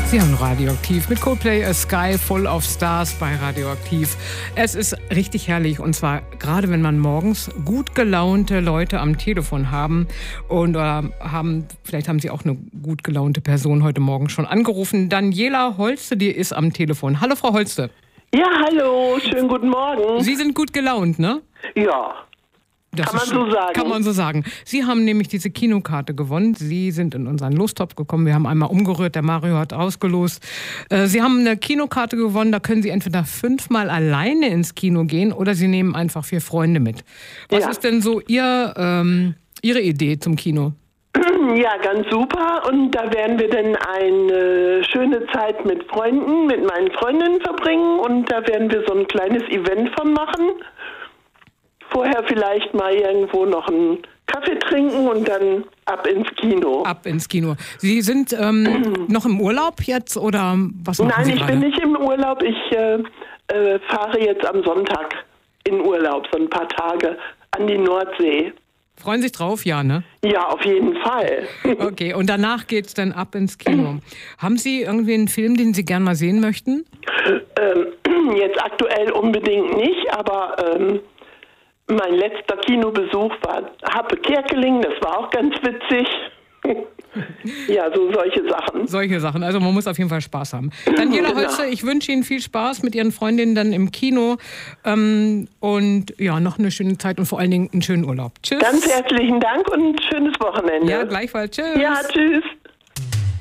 Sie haben Radioaktiv mit Coldplay, A Sky Full of Stars bei Radioaktiv. Es ist richtig herrlich und zwar gerade wenn man morgens gut gelaunte Leute am Telefon haben und vielleicht haben Sie auch eine gut gelaunte Person heute Morgen schon angerufen. Daniela Holste, die ist am Telefon. Hallo Frau Holste. Ja, hallo, schönen guten Morgen. Sie sind gut gelaunt, ne? Ja. Kann man so sagen. Kann man so sagen. Sie haben nämlich diese Kinokarte gewonnen. Sie sind in unseren Lostopf gekommen. Wir haben einmal umgerührt. Der Mario hat ausgelost. Sie haben eine Kinokarte gewonnen. Da können Sie entweder 5-mal alleine ins Kino gehen oder Sie nehmen einfach 4 Freunde mit. Was ist denn so Ihre Idee zum Kino? Ja, ganz super. Und da werden wir dann eine schöne Zeit mit Freunden, mit meinen Freundinnen verbringen. Und da werden wir so ein kleines Event von machen. Vorher vielleicht mal irgendwo noch einen Kaffee trinken und dann ab ins Kino. Ab ins Kino. Sie sind noch im Urlaub jetzt oder was machen Sie gerade? Nein, ich bin nicht im Urlaub. Ich fahre jetzt am Sonntag in Urlaub, so ein paar Tage an die Nordsee. Freuen Sie sich drauf? Ja, ne? Ja, auf jeden Fall. Okay, und danach geht's dann ab ins Kino. Haben Sie irgendwie einen Film, den Sie gern mal sehen möchten? Jetzt aktuell unbedingt nicht, aber mein letzter Kinobesuch war Happe Kerkeling, das war auch ganz witzig. Ja, so solche Sachen. Solche Sachen, also man muss auf jeden Fall Spaß haben. Daniela Holste, ich wünsche Ihnen viel Spaß mit Ihren Freundinnen dann im Kino und ja, noch eine schöne Zeit und vor allen Dingen einen schönen Urlaub. Tschüss. Ganz herzlichen Dank und ein schönes Wochenende. Ja, gleichfalls. Tschüss. Ja, tschüss.